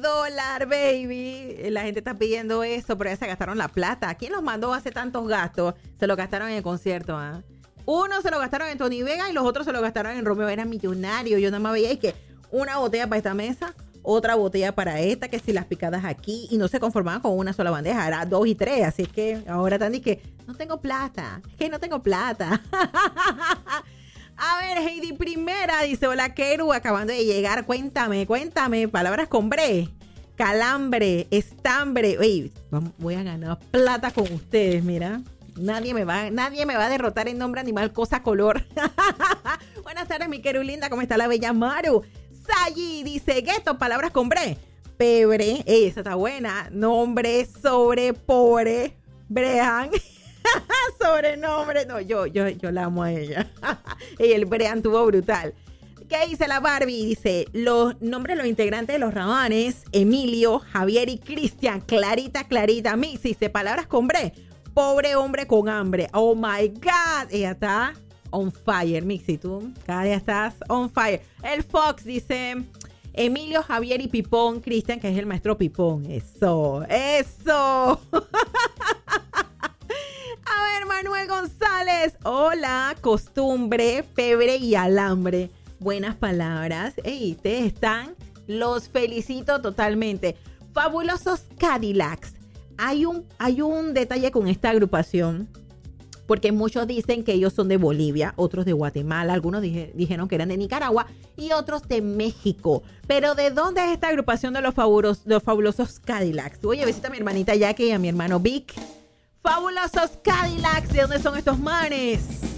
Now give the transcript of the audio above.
dólar, baby. La gente está pidiendo eso, pero ya se gastaron la plata. ¿Quién los mandó a hacer tantos gastos? Se lo gastaron en el concierto, ¿ah? Uno se lo gastaron en Tony Vega y los otros se lo gastaron en Romeo. Eran millonarios. Yo nada más veía y que una botella para esta mesa, otra botella para esta, que si las picadas aquí, y no se conformaban con una sola bandeja, era 2 y 3, así que ahora están que no tengo plata, es que no tengo plata. A ver, Heidi Primera dice, hola Keru, acabando de llegar, cuéntame, palabras con bre, calambre, estambre, uy, voy a ganar plata con ustedes, mira. Nadie me va a derrotar en nombre animal, cosa, color. Buenas tardes, mi Keru linda, ¿cómo está la bella Maru? Sayi dice, gueto, palabras con bre. Pebre, esa está buena. Nombre sobre pobre. Brehan. Sobrenombre. No, yo la amo a ella. Y el Brehan tuvo brutal. ¿Qué dice la Barbie? Dice, los nombres de los integrantes de los Rabanes, Emilio, Javier y Cristian. Clarita. Mix dice, palabras con bre. Pobre hombre con hambre. Oh my God. Ella está on fire, Mixi, tú cada día estás on fire. El Fox dice, Emilio, Javier y Pipón, Cristian, que es el maestro Pipón. Eso. A ver, Manuel González. Hola, costumbre, pebre y alambre. Buenas palabras. Ey, ustedes están, los felicito totalmente. Fabulosos Cadillacs. Hay un detalle con esta agrupación, porque muchos dicen que ellos son de Bolivia, otros de Guatemala, algunos dijeron que eran de Nicaragua y otros de México. Pero ¿de dónde es esta agrupación de los fabulosos Cadillacs? Oye, visita a mi hermanita Jackie y a mi hermano Vic. Fabulosos Cadillacs, ¿de dónde son estos manes?